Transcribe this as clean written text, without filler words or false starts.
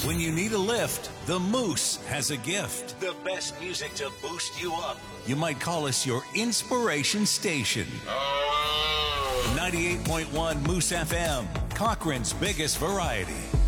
When you need a lift, the Moose has a gift. The best music to boost you up. You might call us your inspiration station. 98.1 Moose FM, Cochrane's biggest variety.